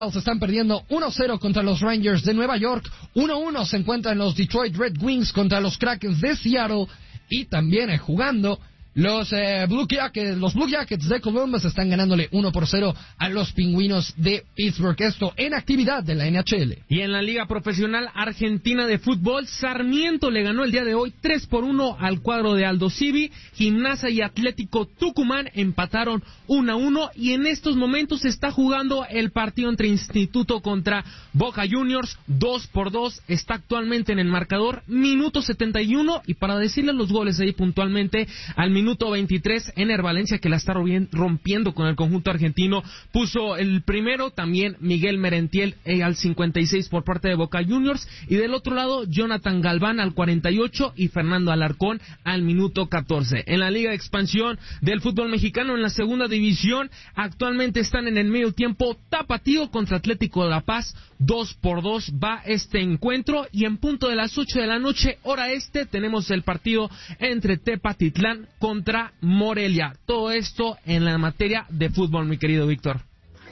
están perdiendo 1-0 contra los Rangers de Nueva York. 1-1 se encuentran los Detroit Red Wings contra los Kraken de Seattle. Y también jugando los Blue Jackets de Columbus están ganándole 1-0 a los Pingüinos de Pittsburgh. Esto en actividad de la NHL. Y en la Liga Profesional Argentina de Fútbol, Sarmiento le ganó el día de hoy 3-1 al cuadro de Aldo Civi. Gimnasia y Atlético Tucumán empataron 1-1 y en estos momentos se está jugando el partido entre Instituto contra Boca Juniors. 2-2 está actualmente en el marcador, minuto 71, y para decirles los goles ahí puntualmente, al minuto 23, Ener Valencia, que la está rompiendo con el conjunto argentino, puso el primero, también Miguel Merentiel al 56 por parte de Boca Juniors, y del otro lado, Jonathan Galván al 48 y Fernando Alarcón al minuto 14. En la Liga de Expansión del fútbol mexicano, en la segunda división, actualmente están en el medio tiempo Tapatío contra Atlético de La Paz, 2-2 va este encuentro, y en punto de las 8 de la noche, hora este, tenemos el partido entre Tepatitlán contra Morelia. Todo esto en la materia de fútbol, mi querido Víctor.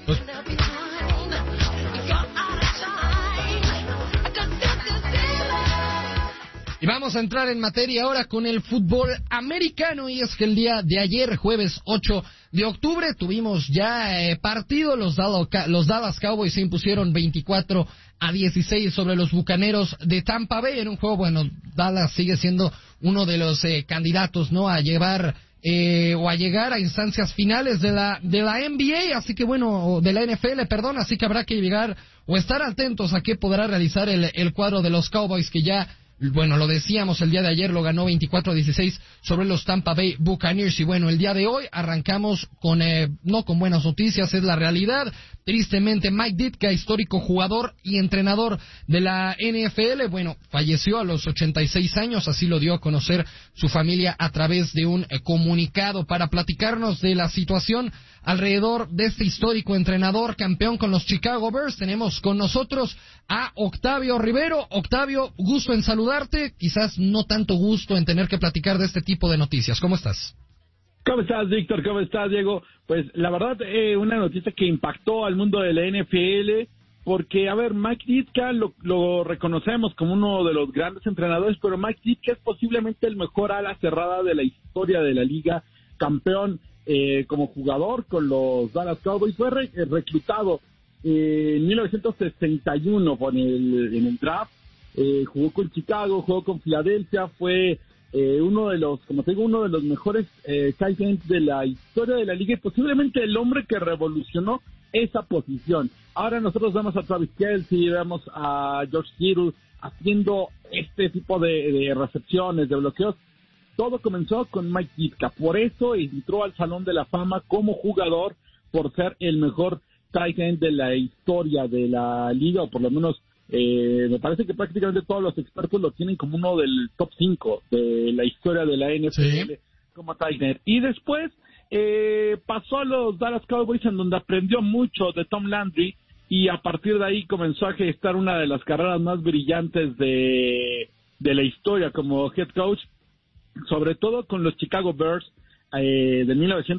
Y vamos a entrar en materia ahora con el fútbol americano, y es que el día de ayer, jueves 8 de octubre, tuvimos ya partido. Los Dallas Cowboys se impusieron 24-16 sobre los Bucaneros de Tampa Bay en un juego. Bueno, Dallas sigue siendo uno de los candidatos, ¿no?, a llevar o a llegar a instancias finales de la NBA, así que bueno, de la NFL, perdón, así que habrá que llegar o estar atentos a qué podrá realizar el cuadro de los Cowboys, que ya, bueno, lo decíamos, el día de ayer lo ganó 24-16 sobre los Tampa Bay Buccaneers. Y bueno, el día de hoy arrancamos con, no con buenas noticias, es la realidad. Tristemente, Mike Ditka, histórico jugador y entrenador de la NFL, bueno, falleció a los 86 años, así lo dio a conocer su familia a través de un comunicado. Para platicarnos de la situación alrededor de este histórico entrenador campeón con los Chicago Bears, tenemos con nosotros a Octavio Rivero. Octavio, gusto en saludarte, quizás no tanto gusto en tener que platicar de este tipo de noticias. ¿Cómo estás? ¿Cómo estás, Víctor? ¿Cómo estás, Diego? Pues la verdad, una noticia que impactó al mundo de la NFL, porque, a ver, Mike Ditka lo reconocemos como uno de los grandes entrenadores, pero Mike Ditka es posiblemente el mejor ala cerrada de la historia de la liga, campeón como jugador con los Dallas Cowboys. Fue reclutado en 1961 en el draft, jugó con Chicago, jugó con Filadelfia, fue uno de los, como te digo, uno de los mejores tight ends de la historia de la liga, y posiblemente el hombre que revolucionó esa posición. Ahora nosotros vemos a Travis Kelce, vemos a George Kittle haciendo este tipo de recepciones, de bloqueos. Todo comenzó con Mike Ditka, por eso entró al Salón de la Fama como jugador, por ser el mejor tight end de la historia de la liga, o por lo menos me parece que prácticamente todos los expertos lo tienen como uno del top 5 de la historia de la NFL, sí, como tight end. Y después pasó a los Dallas Cowboys, en donde aprendió mucho de Tom Landry, y a partir de ahí comenzó a gestar una de las carreras más brillantes de la historia como head coach, sobre todo con los Chicago Bears de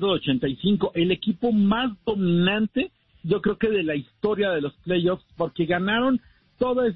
1985, el equipo más dominante, yo creo que de la historia de los playoffs, porque ganaron todos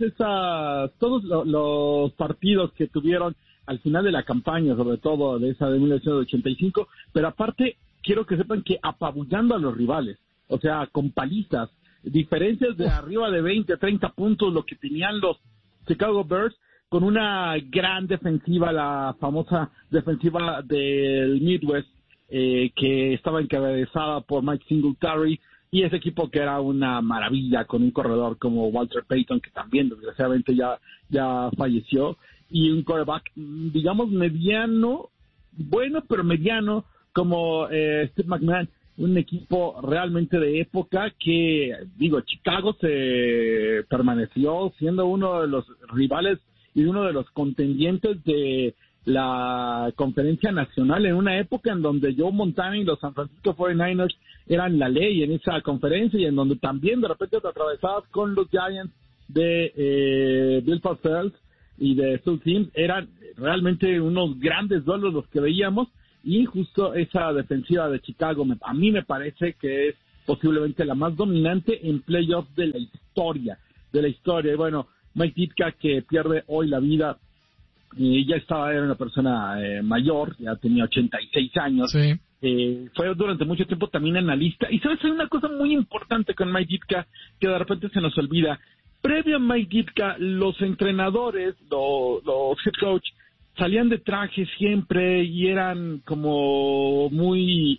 los partidos que tuvieron al final de la campaña, sobre todo de esa de 1985, pero aparte quiero que sepan que apabullando a los rivales, o sea, con palizas, diferencias de arriba de 20, 30 puntos, lo que tenían los Chicago Bears, con una gran defensiva, la famosa defensiva del Midwest, que estaba encabezada por Mike Singletary, y ese equipo que era una maravilla, con un corredor como Walter Payton, que también desgraciadamente ya falleció, y un quarterback, digamos, mediano, bueno, pero mediano, como Steve McMahon. Un equipo realmente de época que, digo, Chicago se permaneció siendo uno de los rivales y uno de los contendientes de la conferencia nacional en una época en donde Joe Montana y los San Francisco 49ers eran la ley en esa conferencia, y en donde también de repente te atravesabas con los Giants de Bill Parcells y de Phil Simms. Eran realmente unos grandes duelos los que veíamos, y justo esa defensiva de Chicago a mí me parece que es posiblemente la más dominante en playoffs de la historia. Y bueno, Mike Ditka, que pierde hoy la vida, era una persona mayor, ya tenía 86 años. Sí. Fue durante mucho tiempo también analista. Y sabes, hay una cosa muy importante con Mike Ditka que de repente se nos olvida. Previo a Mike Ditka, los entrenadores, los head coach, salían de traje siempre y eran como muy,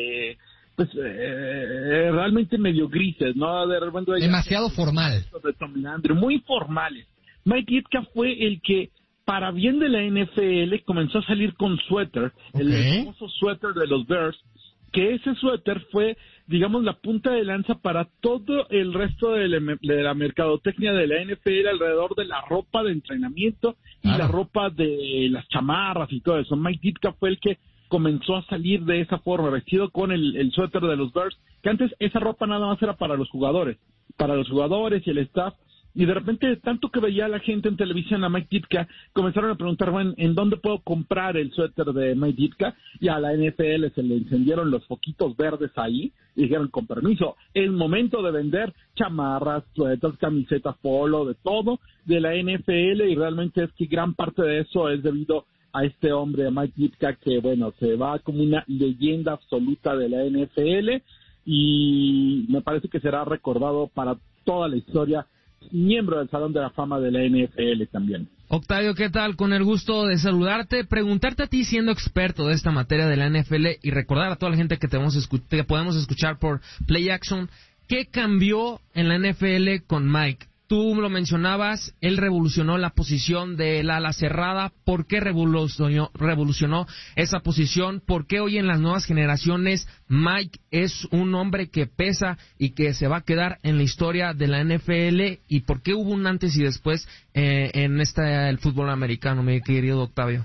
realmente medio grises, ¿no? De repente demasiado formal. De Tom Landry, muy formales. Mike Ditka fue el que, para bien de la NFL, comenzó a salir con suéter, el famoso suéter de los Bears, que ese suéter fue, digamos, la punta de lanza para todo el resto de la mercadotecnia de la NFL alrededor de la ropa de entrenamiento y la ropa de las chamarras y todo eso. Mike Ditka fue el que comenzó a salir de esa forma, vestido con el suéter de los Bears, que antes esa ropa nada más era para los jugadores y el staff. Y de repente, tanto que veía a la gente en televisión a Mike Ditka, comenzaron a preguntar, bueno, ¿en dónde puedo comprar el suéter de Mike Ditka? Y a la NFL se le encendieron los foquitos verdes ahí y dijeron, con permiso, es momento de vender chamarras, suéteres, camisetas, polo, de todo de la NFL, y realmente es que gran parte de eso es debido a este hombre, Mike Ditka, que bueno, se va como una leyenda absoluta de la NFL y me parece que será recordado para toda la historia, miembro del Salón de la Fama de la NFL también. Octavio, ¿qué tal? Con el gusto de saludarte, preguntarte a ti, siendo experto de esta materia de la NFL, y recordar a toda la gente que podemos escuchar por Play Action, ¿qué cambió en la NFL con Mike? Tú lo mencionabas, él revolucionó la posición del ala cerrada. ¿Por qué revolucionó esa posición? ¿Por qué hoy en las nuevas generaciones Mike es un hombre que pesa y que se va a quedar en la historia de la NFL? ¿Y por qué hubo un antes y después en el fútbol americano, mi querido Octavio?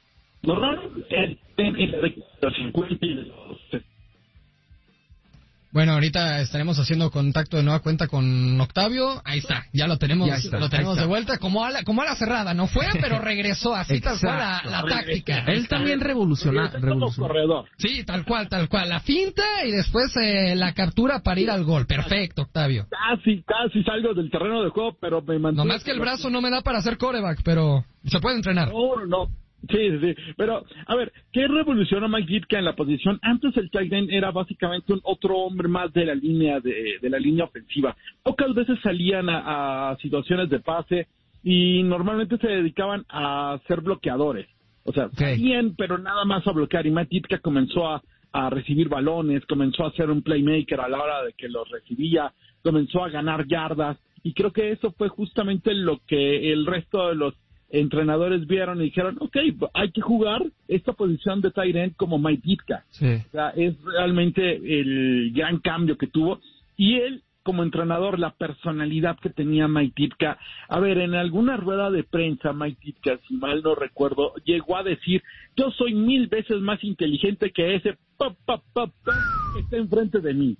Bueno, ahorita estaremos haciendo contacto de nueva cuenta con Octavio. Ahí está, ya lo tenemos de vuelta. Como a la cerrada, no fue, pero regresó así tal cual la táctica. Él también revolucionó. Corredor. Sí, tal cual. La finta y después la captura para ir al gol. Perfecto, Octavio. Casi salgo del terreno de juego, pero me mantuve. Nomás que el brazo no me da para hacer quarterback, pero se puede entrenar. No. Sí, pero, a ver, ¿qué revolucionó Mike Ditka en la posición? Antes el tight end era básicamente un otro hombre más de la línea de la línea ofensiva. Pocas veces salían a situaciones de pase y normalmente se dedicaban a ser bloqueadores. O sea, bien, pero nada más a bloquear. Y Mike Ditka comenzó a recibir balones, comenzó a ser un playmaker a la hora de que los recibía, comenzó a ganar yardas, y creo que eso fue justamente lo que el resto de los entrenadores vieron y dijeron, hay que jugar esta posición de tight end como Mike Ditka. Sí. O sea, es realmente el gran cambio que tuvo. Y él, como entrenador, la personalidad que tenía Mike Ditka. A ver, en alguna rueda de prensa, Mike Ditka, si mal no recuerdo, llegó a decir, yo soy 1000 veces más inteligente que ese que está enfrente de mí.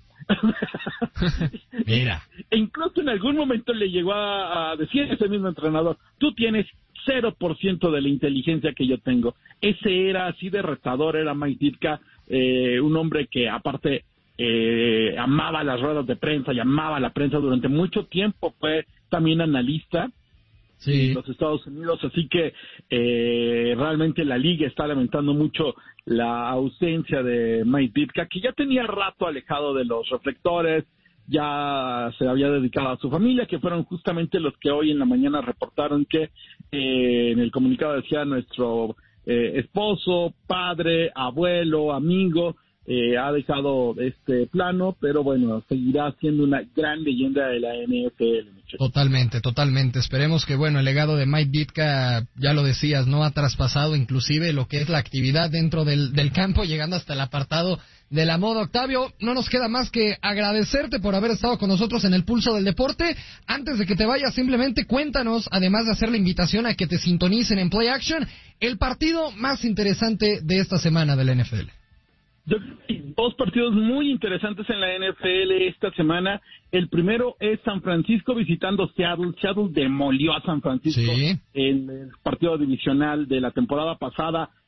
Mira. E incluso en algún momento le llegó a decir ese mismo entrenador, tú tienes 0% de la inteligencia que yo tengo. Ese era así de retador, era Mike Ditka, un hombre que aparte amaba las ruedas de prensa y amaba la prensa durante mucho tiempo, fue también analista en los Estados Unidos, así que realmente la liga está lamentando mucho la ausencia de Mike Ditka, que ya tenía rato alejado de los reflectores, ya se había dedicado a su familia, que fueron justamente los que hoy en la mañana reportaron que en el comunicado decía nuestro esposo, padre, abuelo, amigo, ha dejado este plano, pero bueno, seguirá siendo una gran leyenda de la NFL. Totalmente. Esperemos que, bueno, el legado de Mike Ditka, ya lo decías, no ha traspasado inclusive lo que es la actividad dentro del campo, llegando hasta el apartado de la moda. Octavio, no nos queda más que agradecerte por haber estado con nosotros en el Pulso del Deporte. Antes de que te vayas, simplemente cuéntanos, además de hacer la invitación a que te sintonicen en Play Action, el partido más interesante de esta semana de la NFL. Yo creo que hay dos partidos muy interesantes en la NFL esta semana. El primero es San Francisco visitando Seattle. Seattle demolió a San Francisco en el partido divisional de la temporada pasada.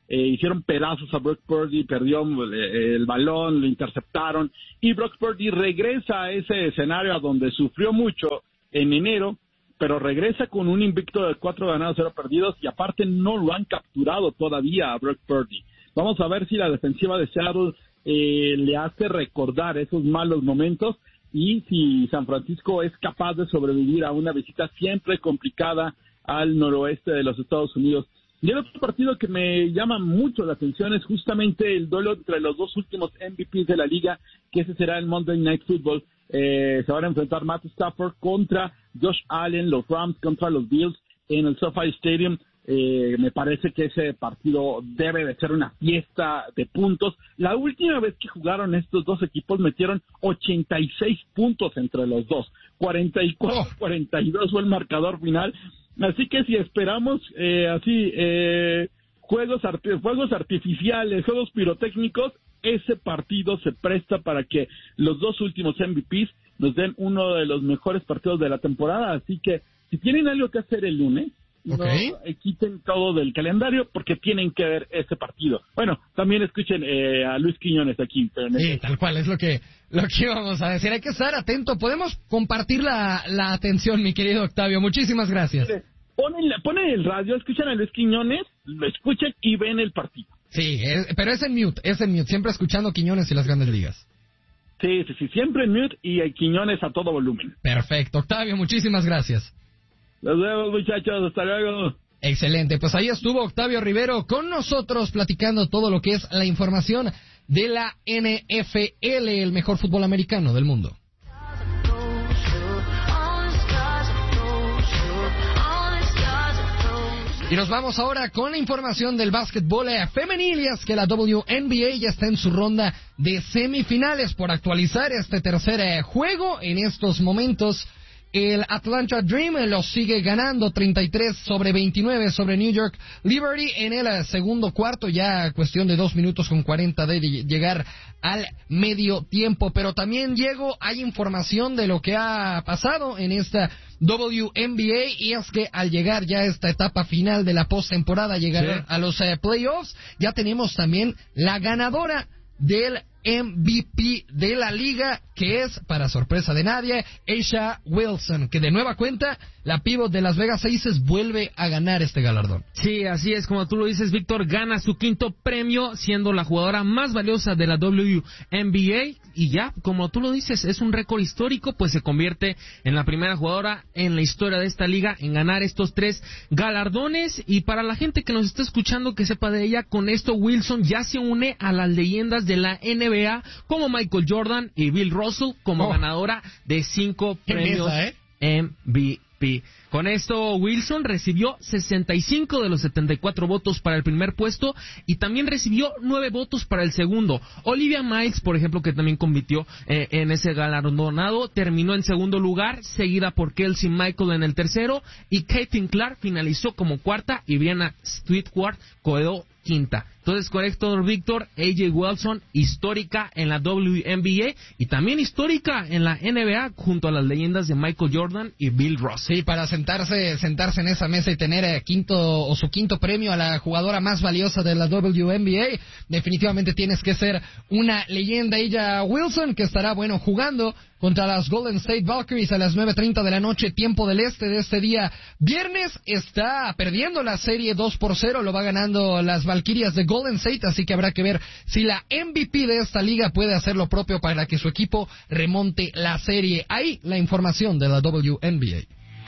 hicieron pedazos a Brock Purdy, perdió el balón, lo interceptaron, y Brock Purdy regresa a ese escenario a donde sufrió mucho en enero, pero regresa con un invicto de 4 ganados, 0 perdidos, y aparte no lo han capturado todavía a Brock Purdy. Vamos a ver si la defensiva de Seattle le hace recordar esos malos momentos, y si San Francisco es capaz de sobrevivir a una visita siempre complicada al noroeste de los Estados Unidos. Y el otro partido que me llama mucho la atención es justamente el duelo entre los dos últimos MVPs de la liga, que ese será el Monday Night Football. Se van a enfrentar Matt Stafford contra Josh Allen, los Rams contra los Bills en el SoFi Stadium. Me parece que ese partido debe de ser una fiesta de puntos. La última vez que jugaron estos dos equipos metieron 86 puntos entre los dos. 44-42 fue el marcador final. Así que si esperamos juegos artificiales, juegos pirotécnicos, ese partido se presta para que los dos últimos MVPs nos den uno de los mejores partidos de la temporada. Así que si tienen algo que hacer el lunes, okay, no quiten todo del calendario porque tienen que ver ese partido. Bueno, también escuchen a Luis Quiñones aquí. Sí, tal cual, es lo que íbamos a decir. Hay que estar atento. Podemos compartir la atención, mi querido Octavio. Muchísimas gracias. Ponen el radio, escuchan a Luis Quiñones, lo escuchan y ven el partido. Sí, pero es en mute, siempre escuchando Quiñones y las Grandes Ligas. Sí, siempre en mute y Quiñones a todo volumen. Perfecto, Octavio, muchísimas gracias. Nos vemos, muchachos, hasta luego. Excelente, pues ahí estuvo Octavio Rivero con nosotros platicando todo lo que es la información de la NFL, el mejor fútbol americano del mundo. Y nos vamos ahora con la información del básquetbol femenil, y es que la WNBA ya está en su ronda de semifinales por actualizar este tercer juego. En estos momentos el Atlanta Dream lo sigue ganando 33-29 sobre New York Liberty en el segundo cuarto, ya cuestión de 2 minutos con 40 de llegar al medio tiempo. Pero también, Diego, hay información de lo que ha pasado en esta WNBA, y es que al llegar ya a esta etapa final de la postemporada, llegar a los playoffs, ya tenemos también la ganadora del MVP de la liga, que es, para sorpresa de nadie, A'ja Wilson, que de nueva cuenta la pívot de Las Vegas Aces vuelve a ganar este galardón. Sí, así es, como tú lo dices, Víctor, gana su quinto premio, siendo la jugadora más valiosa de la WNBA, y ya, como tú lo dices, es un récord histórico, pues se convierte en la primera jugadora en la historia de esta liga en ganar estos 3 galardones. Y para la gente que nos está escuchando, que sepa de ella, con esto Wilson ya se une a las leyendas de la NBA, como Michael Jordan y Bill Russell, como ganadora de 5 premios MVP. Con esto, Wilson recibió 65 de los 74 votos para el primer puesto, y también recibió 9 votos para el segundo. Olivia Miles, por ejemplo, que también compitió en ese galardonado, terminó en segundo lugar, seguida por Kelsey Michael en el tercero, y Caitlin Clark finalizó como cuarta, y Brianna Stewart quedó quinta. Entonces, correcto, Víctor, A'ja Wilson, histórica en la WNBA y también histórica en la NBA, junto a las leyendas de Michael Jordan y Bill Russell. Sí, para sentarse en esa mesa y tener su quinto premio a la jugadora más valiosa de la WNBA, definitivamente tienes que ser una leyenda. A'ja Wilson, que estará, jugando contra las Golden State Valkyries a las 9:30 de la noche, tiempo del este de este día viernes. Está perdiendo la serie 2-0, lo va ganando las Valkyrias de Golden State, así que habrá que ver si la MVP de esta liga puede hacer lo propio para que su equipo remonte la serie. Ahí la información de la WNBA.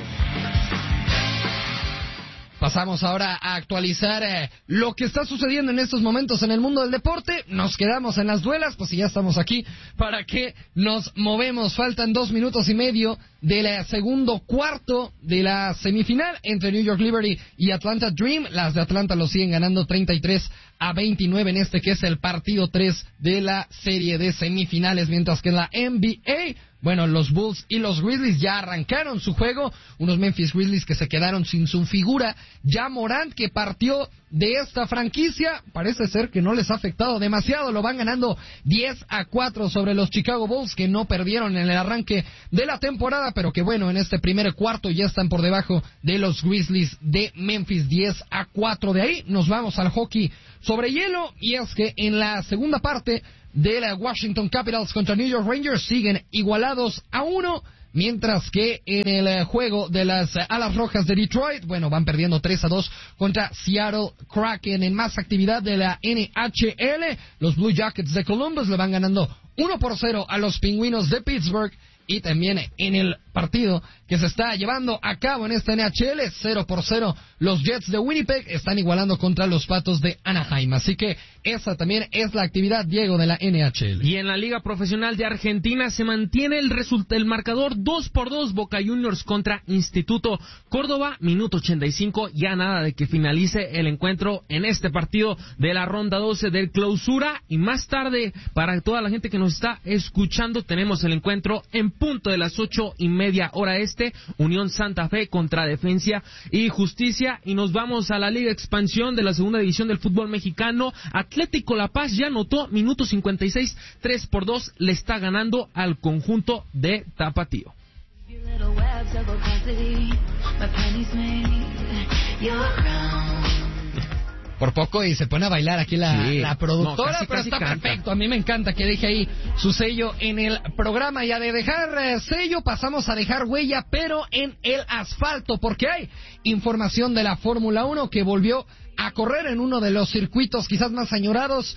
Pasamos ahora a actualizar lo que está sucediendo en estos momentos en el mundo del deporte. Nos quedamos en las duelas, pues si ya estamos aquí, ¿para qué nos movemos? Faltan 2 minutos y medio del segundo cuarto de la semifinal entre New York Liberty y Atlanta Dream. Las de Atlanta lo siguen ganando 33-29 en que es el partido 3 de la serie de semifinales, mientras que en la NBA bueno, los Bulls y los Grizzlies ya arrancaron su juego, unos Memphis Grizzlies que se quedaron sin su figura, Ja Morant, que partió de esta franquicia, parece ser que no les ha afectado demasiado, lo van ganando 10-4 sobre los Chicago Bulls, que no perdieron en el arranque de la temporada, pero que bueno, en este primer cuarto ya están por debajo de los Grizzlies de Memphis, 10-4. De ahí nos vamos al hockey sobre hielo, y es que en la segunda parte de la Washington Capitals contra New York Rangers siguen igualados a 1, mientras que en el juego de las Alas Rojas de Detroit, bueno, van perdiendo 3-2 contra Seattle Kraken. En más actividad de la NHL, los Blue Jackets de Columbus le van ganando 1-0 a los Pingüinos de Pittsburgh. Y también en el partido que se está llevando a cabo en esta NHL, 0-0, los Jets de Winnipeg están igualando contra los Patos de Anaheim. Así que esa también es la actividad, Diego, de la NHL. Y en la Liga Profesional de Argentina se mantiene el marcador 2-2, Boca Juniors contra Instituto Córdoba, minuto 85, ya nada de que finalice el encuentro en este partido de la ronda 12 del Clausura. Y más tarde, para toda la gente que nos está escuchando, tenemos el encuentro en punto de las 8:30 hora este, Unión Santa Fe contra Defensa y Justicia. Y nos vamos a la Liga Expansión de la segunda división del fútbol mexicano. Atlético La Paz ya anotó, minuto 56, 3-2, le está ganando al conjunto de Tapatío. Por poco y se pone a bailar aquí la productora, no, pero está canta. Perfecto. A mí me encanta que deje ahí su sello en el programa. Y a de dejar sello pasamos a dejar huella, pero en el asfalto, porque hay información de la Fórmula 1 que volvió a correr en uno de los circuitos quizás más añorados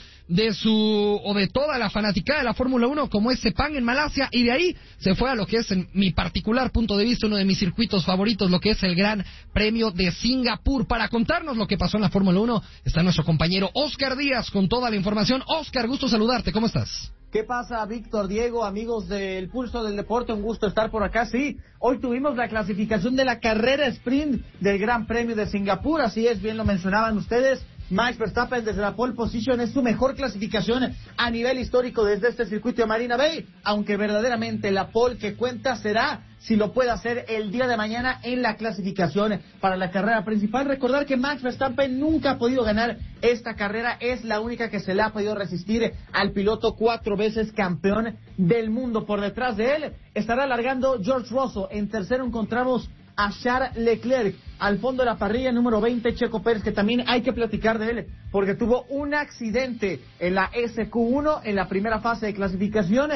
de toda la fanaticada de la Fórmula 1, como es Sepang en Malasia, y de ahí se fue a lo que es, en mi particular punto de vista, uno de mis circuitos favoritos, lo que es el Gran Premio de Singapur. Para contarnos lo que pasó en la Fórmula 1 está nuestro compañero Oscar Díaz con toda la información. Oscar, gusto saludarte, ¿cómo estás? ¿Qué pasa, Víctor, Diego, amigos del Pulso del Deporte? Un gusto estar por acá. Sí, hoy tuvimos la clasificación de la carrera sprint del Gran Premio de Singapur. Así es, bien lo mencionaban ustedes. Max Verstappen desde la pole position es su mejor clasificación a nivel histórico desde este circuito de Marina Bay, aunque verdaderamente la pole que cuenta será si lo puede hacer el día de mañana en la clasificación para la carrera principal. Recordar que Max Verstappen nunca ha podido ganar esta carrera, es la única que se le ha podido resistir al piloto 4 veces campeón del mundo. Por detrás de él estará largando George Russell. En tercero encontramos a Charles Leclerc. Al fondo de la parrilla, número 20, Checo Pérez, que también hay que platicar de él, porque tuvo un accidente en la SQ1, en la primera fase de clasificación.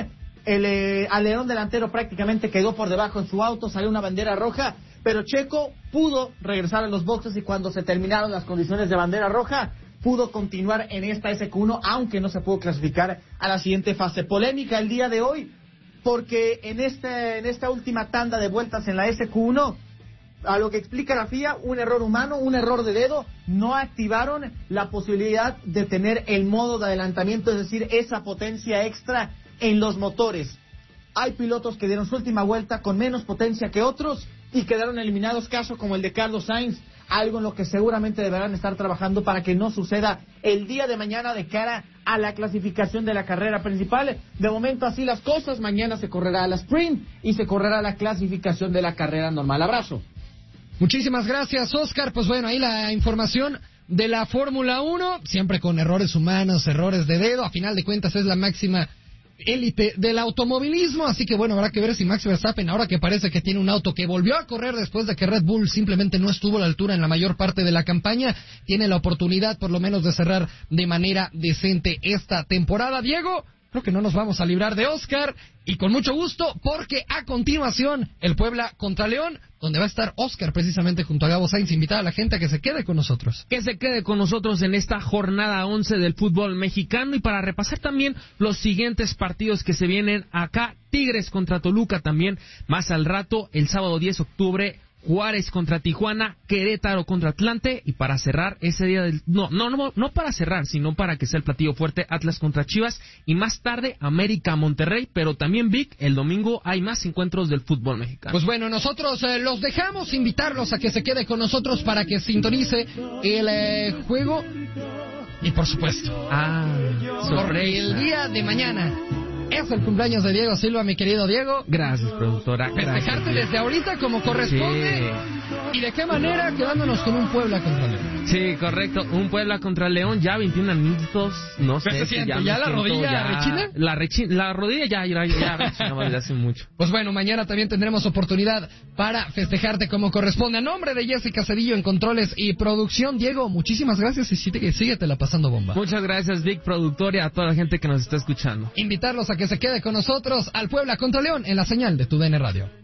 El alerón delantero prácticamente quedó por debajo en su auto, salió una bandera roja, pero Checo pudo regresar a los boxes y cuando se terminaron las condiciones de bandera roja, pudo continuar en esta SQ1, aunque no se pudo clasificar a la siguiente fase. Polémica el día de hoy, porque en esta última tanda de vueltas en la SQ1, a lo que explica la FIA, un error humano, un error de dedo, no activaron la posibilidad de tener el modo de adelantamiento, es decir, esa potencia extra en los motores. Hay pilotos que dieron su última vuelta con menos potencia que otros y quedaron eliminados, caso como el de Carlos Sainz, algo en lo que seguramente deberán estar trabajando para que no suceda el día de mañana de cara a la clasificación de la carrera principal. De momento así las cosas, mañana se correrá la sprint y se correrá la clasificación de la carrera normal. Abrazo. Muchísimas gracias, Oscar. Pues bueno, ahí la información de la Fórmula 1, siempre con errores humanos, errores de dedo. A final de cuentas es la máxima élite del automovilismo, así que bueno, habrá que ver si Max Verstappen, ahora que parece que tiene un auto que volvió a correr después de que Red Bull simplemente no estuvo a la altura en la mayor parte de la campaña, tiene la oportunidad por lo menos de cerrar de manera decente esta temporada. Diego, creo que no nos vamos a librar de Oscar, y con mucho gusto, porque a continuación el Puebla contra León, donde va a estar Oscar precisamente junto a Gabo Sainz, invitar a la gente a que se quede con nosotros. Que se quede con nosotros en esta jornada 11 del fútbol mexicano, y para repasar también los siguientes partidos que se vienen acá: Tigres contra Toluca también más al rato, el sábado 10 de octubre, Juárez contra Tijuana, Querétaro contra Atlante, y para cerrar ese día no para cerrar, sino para que sea el platillo fuerte, Atlas contra Chivas, y más tarde América Monterrey, pero también Vic, el domingo hay más encuentros del fútbol mexicano. Pues bueno, nosotros los dejamos, invitarlos a que se quede con nosotros para que sintonice el juego, y por supuesto, sorpresa, el día de mañana Es el cumpleaños de Diego Silva, mi querido Diego. Gracias, productora. Festejarte desde ahorita como corresponde. Sí. ¿Y de qué manera? Quedándonos con un Puebla contra León. Sí, correcto. Un Puebla contra León, ya 21 añitos. No sé si ya la rodilla rechina. La rodilla ya rechinaba desde hace mucho. Pues bueno, mañana también tendremos oportunidad para festejarte como corresponde. A nombre de Jessica Cedillo en controles y producción, Diego, muchísimas gracias y síguete la pasando bomba. Muchas gracias, Vic, productor, y a toda la gente que nos está escuchando. Invitarlos a que se quede con nosotros al Puebla contra León en la señal de TUDN Radio.